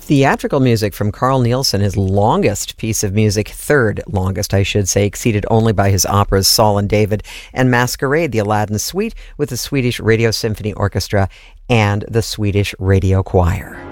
Theatrical music from Carl Nielsen, his longest piece of music, third longest, I should say, exceeded only by his operas Saul and David and Masquerade, the Aladdin Suite with the Swedish Radio Symphony Orchestra and the Swedish Radio Choir.